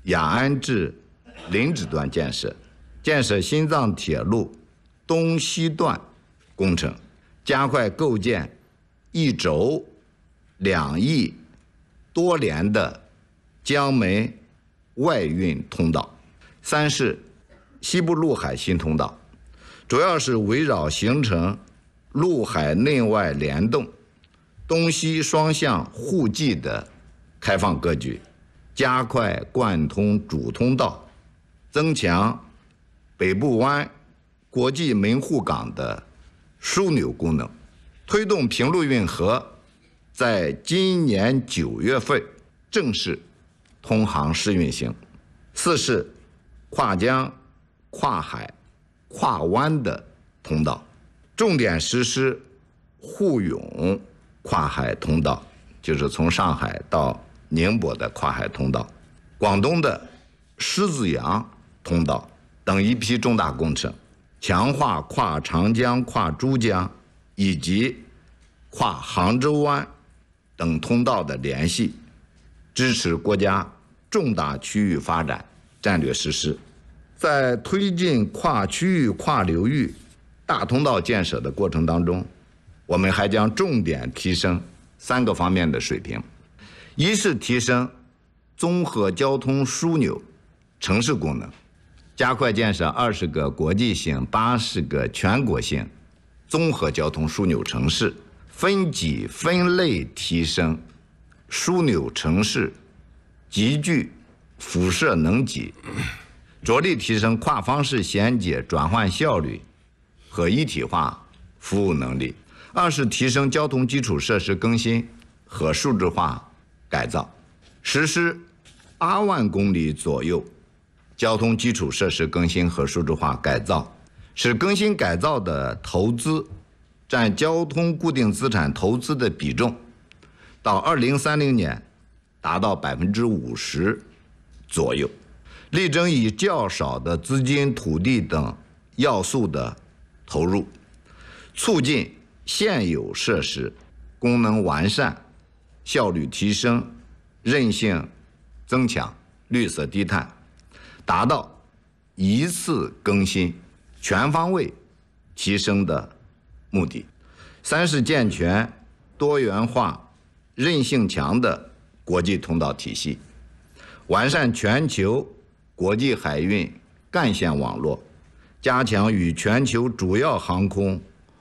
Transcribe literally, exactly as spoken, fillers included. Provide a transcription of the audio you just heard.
雅安至林芝段建设，建设新藏铁路东西段工程，加快构建一轴两翼多联的江梅外运通道。三是西部陆海新通道，主要是围绕形成陆海内外联动、东西双向互济的开放格局，加快贯通主通道，增强北部湾国际门户港的枢纽功能，推动平陆运河在今年九月份正式通航试运行。四是跨江、跨海、跨湾的通道，重点实施沪甬跨海通道，就是从上海到宁波的跨海通道，广东的狮子洋通道等一批重大工程，强化跨长江、跨珠江以及跨杭州湾等通道的联系，支持国家重大区域发展战略实施。在推进跨区域、跨流域大通道建设的过程当中，我们还将重点提升三个方面的水平：一是提升综合交通枢纽城市功能，加快建设二十个国际性、八十个全国性综合交通枢纽城市，分级分类提升枢纽城市集聚辐射能级，着力提升跨方式衔接转换效率和一体化服务能力。二是提升交通基础设施更新和数字化改造，实施八万公里左右交通基础设施更新和数字化改造，使更新改造的投资占交通固定资产投资的比重到二零三零年达到百分之五十左右，力争以较少的资金、土地等要素的投入，促进现有设施功能完善、效率提升、韧性增强、绿色低碳，达到一次更新、全方位提升的目的。三是健全多元化、韧性强的国际通道体系，完善全球国际海运干线网络，加强与全球主要航空